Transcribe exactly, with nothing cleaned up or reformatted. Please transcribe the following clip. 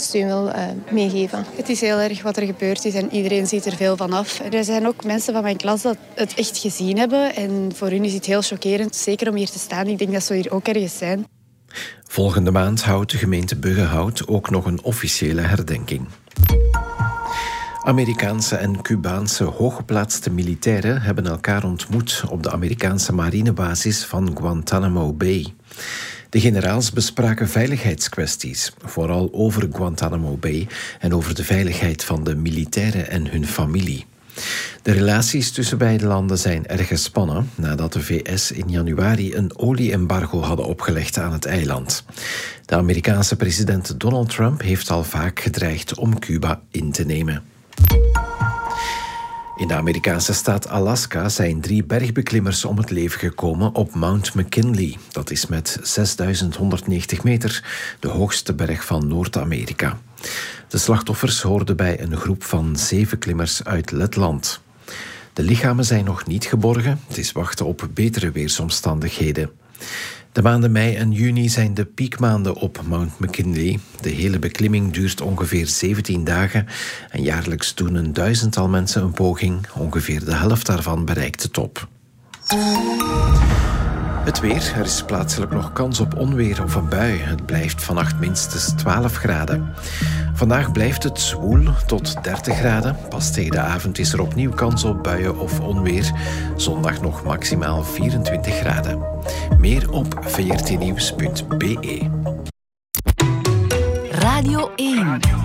steun wil uh, meegeven. Het is heel erg wat er gebeurd is en iedereen ziet er veel van af. Er zijn ook mensen van mijn klas dat het echt gezien hebben en voor hun is het heel chockerend, zeker om hier te staan. Ik denk dat ze hier ook ergens zijn. Volgende maand houdt de gemeente Buggenhout ook nog een officiële herdenking. Amerikaanse en Cubaanse hooggeplaatste militairen hebben elkaar ontmoet op de Amerikaanse marinebasis van Guantanamo Bay. De generaals bespraken veiligheidskwesties, vooral over Guantanamo Bay en over de veiligheid van de militairen en hun familie. De relaties tussen beide landen zijn erg gespannen nadat de V S in januari een olie-embargo hadden opgelegd aan het eiland. De Amerikaanse president Donald Trump heeft al vaak gedreigd om Cuba in te nemen. In de Amerikaanse staat Alaska zijn drie bergbeklimmers om het leven gekomen op Mount McKinley. Dat is met zesduizend honderdnegentig meter de hoogste berg van Noord-Amerika. De slachtoffers hoorden bij een groep van zeven klimmers uit Letland. De lichamen zijn nog niet geborgen. Het is wachten op betere weersomstandigheden. De maanden mei en juni zijn de piekmaanden op Mount McKinley. De hele beklimming duurt ongeveer zeventien dagen en jaarlijks doen een duizendtal mensen een poging. Ongeveer de helft daarvan bereikt de top. Het weer. Er is plaatselijk nog kans op onweer of een bui. Het blijft vannacht minstens twaalf graden. Vandaag blijft het zwoel tot dertig graden. Pas tegen de avond is er opnieuw kans op buien of onweer. Zondag nog maximaal vierentwintig graden. Meer op v r t nieuws punt b e. Radio één.